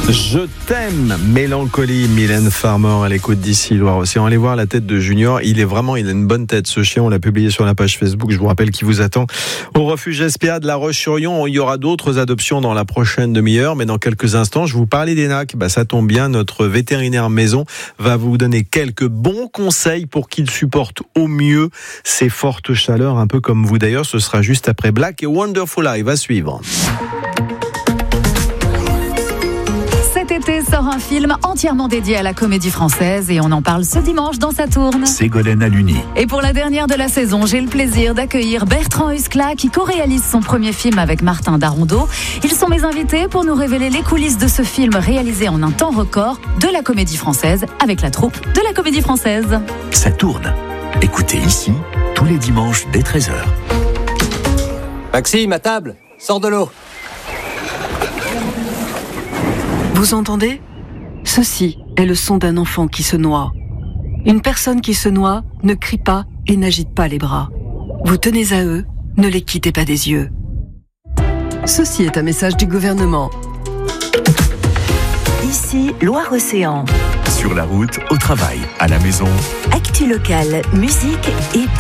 Je t'aime, Mélancolie, Mylène Farmer à l'écoute d'ici Loire-Océan. Allez voir la tête de Junior, il a une bonne tête ce chien, on l'a publié sur la page Facebook, je vous rappelle qu'il vous attend au refuge SPA de La Roche-sur-Yon. Il y aura d'autres adoptions dans la prochaine demi-heure, mais dans quelques instants, je vous parlais d'Enac. Ça tombe bien, notre vétérinaire maison va vous donner quelques bons conseils pour qu'il supporte au mieux ces fortes chaleurs, un peu comme vous d'ailleurs. Ce sera juste après Black et Wonderful Live à suivre. Cet été sort un film entièrement dédié à la comédie française et on en parle ce dimanche dans Sa Tourne. Ségolène Aluni. Et pour la dernière de la saison, j'ai le plaisir d'accueillir Bertrand Huskla qui co-réalise son premier film avec Martin Darondot. Ils sont mes invités pour nous révéler les coulisses de ce film réalisé en un temps record de la comédie française avec la troupe de la comédie française. Ça tourne. Écoutez ici tous les dimanches dès 13h. Maxime, à table, sors de l'eau. Vous entendez ? Ceci est le son d'un enfant qui se noie. Une personne qui se noie ne crie pas et n'agite pas les bras. Vous tenez à eux, ne les quittez pas des yeux. Ceci est un message du gouvernement. Ici, Loire-Océan. Sur la route, au travail, à la maison. Actu locale, musique et